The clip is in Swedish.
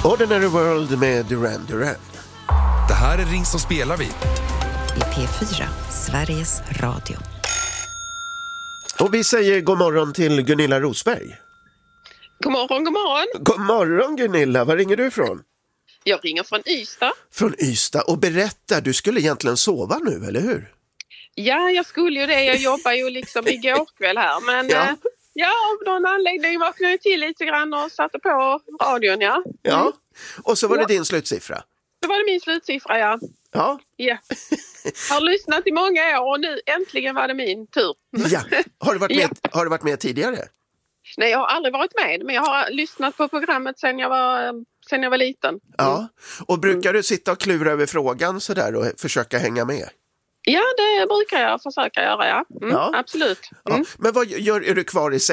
Ordinary World med Duran Duran. Det här är Ring så spelar vi. I P4, Sveriges Radio. Och vi säger god morgon till Gunilla Rosberg. God morgon, god morgon. God morgon Gunilla, var ringer du ifrån? Jag ringer från Ystad. Från Ystad, och berätta, du skulle egentligen sova nu, eller hur? Ja, jag skulle ju det. Jag jobbar ju liksom igår kväll här. Men av någon anledning vaknade jag till lite grann och satte på radion, ja. Ja, och så var det din slutsiffra. Det var det min slutsiffra, ja. Ja. Ja. Jag har lyssnat i många år och nu äntligen var det min tur. Ja. Har du varit med tidigare? Nej, jag har aldrig varit med, men jag har lyssnat på programmet sen jag var liten. Ja, och brukar du sitta och klura över frågan sådär och försöka hänga med? Ja, det brukar jag försöka göra, ja. Ja. Absolut. Ja. Men vad är du kvar i